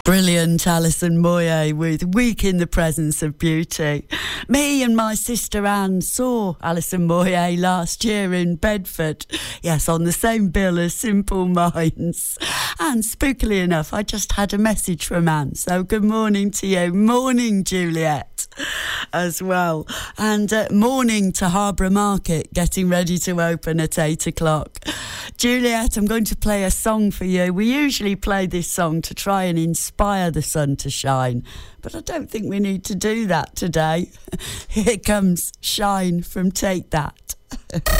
Brilliant, Alison Moyet with Week in the Presence of Beauty. Me and my sister Anne saw Alison Moyet last year in Bedford. Yes, on the same bill as Simple Minds. And spookily enough, I just had a message from Anne. So good morning to you. Morning, Juliet, as well. And morning to Harborough Market, getting ready to open at 8 o'clock. Juliet, I'm going to play a song for you. We usually play this song to try and inspire the sun to shine, but I don't think we need to do that today. Here comes Shine from Take That.